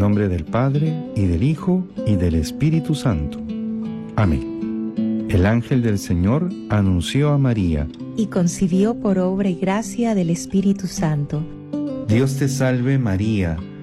nombre del Padre, y del Hijo, y del Espíritu Santo. Amén. El ángel del Señor anunció a María, y concibió por obra y gracia del Espíritu Santo. Dios te salve María,